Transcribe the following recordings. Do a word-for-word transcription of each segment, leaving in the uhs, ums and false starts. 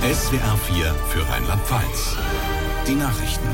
S W R vier für Rheinland-Pfalz. Die Nachrichten.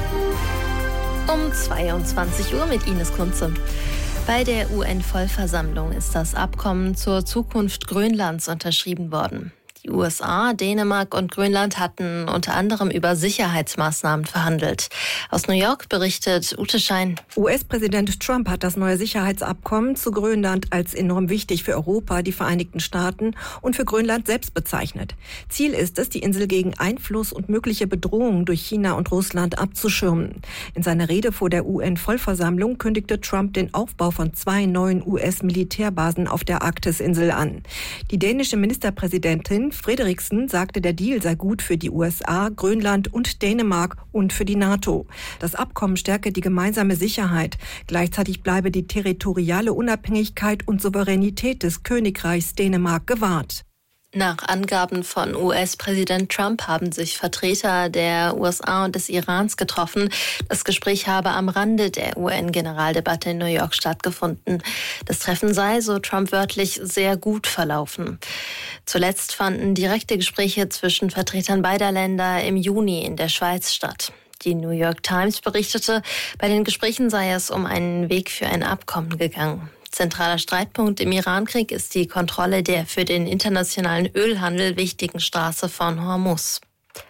Um zweiundzwanzig Uhr mit Ines Kunze. Bei der U N-Vollversammlung ist das Abkommen zur Zukunft Grönlands unterschrieben worden. Die U S A, Dänemark und Grönland hatten unter anderem über Sicherheitsmaßnahmen verhandelt. Aus New York berichtet Ute Schein. U S-Präsident Trump hat das neue Sicherheitsabkommen zu Grönland als enorm wichtig für Europa, die Vereinigten Staaten und für Grönland selbst bezeichnet. Ziel ist es, die Insel gegen Einfluss und mögliche Bedrohungen durch China und Russland abzuschirmen. In seiner Rede vor der U N-Vollversammlung kündigte Trump den Aufbau von zwei neuen U S-Militärbasen auf der Arktisinsel an. Die dänische Ministerpräsidentin Frederiksen sagte, der Deal sei gut für die U S A, Grönland und Dänemark und für die NATO. Das Abkommen stärke die gemeinsame Sicherheit. Gleichzeitig bleibe die territoriale Unabhängigkeit und Souveränität des Königreichs Dänemark gewahrt. Nach Angaben von U S-Präsident Trump haben sich Vertreter der U S A und des Irans getroffen. Das Gespräch habe am Rande der U N-Generaldebatte in New York stattgefunden. Das Treffen sei, so Trump wörtlich, sehr gut verlaufen. Zuletzt fanden direkte Gespräche zwischen Vertretern beider Länder im Juni in der Schweiz statt. Die New York Times berichtete, bei den Gesprächen sei es um einen Weg für ein Abkommen gegangen. Zentraler Streitpunkt im Irankrieg ist die Kontrolle der für den internationalen Ölhandel wichtigen Straße von Hormuz.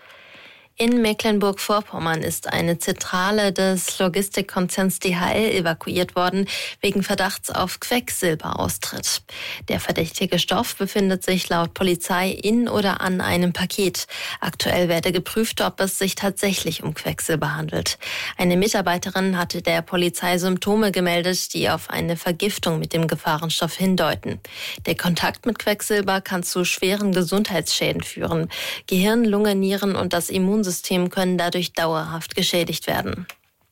In Mecklenburg-Vorpommern ist eine Zentrale des Logistikkonzerns D H L evakuiert worden, wegen Verdachts auf Quecksilberaustritt. Der verdächtige Stoff befindet sich laut Polizei in oder an einem Paket. Aktuell werde geprüft, ob es sich tatsächlich um Quecksilber handelt. Eine Mitarbeiterin hatte der Polizei Symptome gemeldet, die auf eine Vergiftung mit dem Gefahrenstoff hindeuten. Der Kontakt mit Quecksilber kann zu schweren Gesundheitsschäden führen. Gehirn, Lunge, Nieren und das Immunsystem System können dadurch dauerhaft geschädigt werden.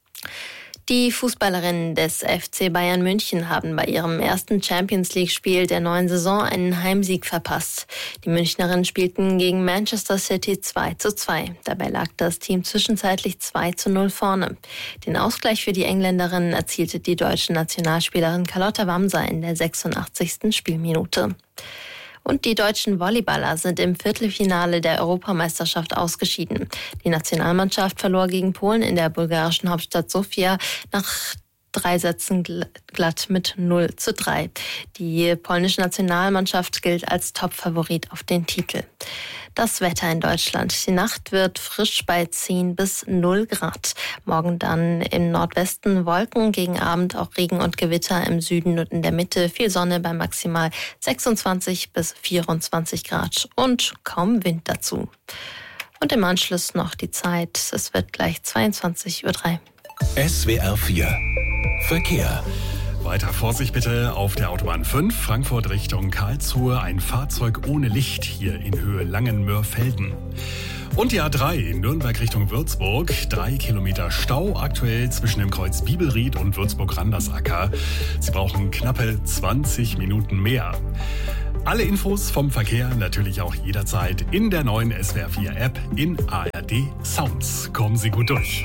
Die Fußballerinnen des F C Bayern München haben bei ihrem ersten Champions-League-Spiel der neuen Saison einen Heimsieg verpasst. Die Münchnerinnen spielten gegen Manchester City zwei zu zwei. Dabei lag das Team zwischenzeitlich zwei zu null vorne. Den Ausgleich für die Engländerinnen erzielte die deutsche Nationalspielerin Carlotta Wamser in der sechsundachtzigsten Spielminute. Und die deutschen Volleyballer sind im Viertelfinale der Europameisterschaft ausgeschieden. Die Nationalmannschaft verlor gegen Polen in der bulgarischen Hauptstadt Sofia nach drei Sätzen glatt mit null zu drei. Die polnische Nationalmannschaft gilt als Topfavorit auf den Titel. Das Wetter in Deutschland. Die Nacht wird frisch bei zehn bis null Grad. Morgen dann im Nordwesten Wolken, gegen Abend auch Regen und Gewitter, im Süden und in der Mitte viel Sonne bei maximal sechsundzwanzig bis vierundzwanzig Grad und kaum Wind dazu. Und im Anschluss noch die Zeit. Es wird gleich zweiundzwanzig Uhr drei. S W R vier Verkehr. Weiter Vorsicht bitte auf der Autobahn fünf, Frankfurt Richtung Karlsruhe. Ein Fahrzeug ohne Licht hier in Höhe Langenmörfelden. Und die A drei in Nürnberg Richtung Würzburg. Drei Kilometer Stau aktuell zwischen dem Kreuz Bibelried und Würzburg-Randersacker. Sie brauchen knappe zwanzig Minuten mehr. Alle Infos vom Verkehr natürlich auch jederzeit in der neuen S W R vier App in A R D Sounds. Kommen Sie gut durch.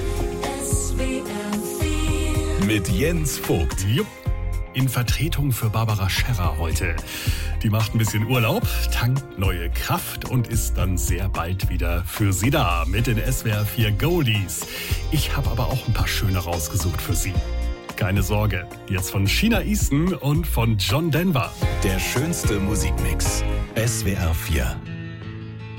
Mit Jens Vogt. Jupp. In Vertretung für Barbara Scherrer heute. Die macht ein bisschen Urlaub, tankt neue Kraft und ist dann sehr bald wieder für Sie da mit den S W R vier Goldies. Ich habe aber auch ein paar schöne rausgesucht für Sie. Keine Sorge, jetzt von Sheena Easton und von John Denver. Der schönste Musikmix. S W R vier.